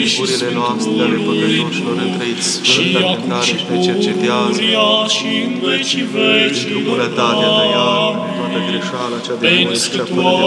gurile noastre ale păcătoșilor întrăiți, Sfântă cântare și ne cercetează, pentru bunătatea Ta iartă toată greșeala cea de noi și cea fără de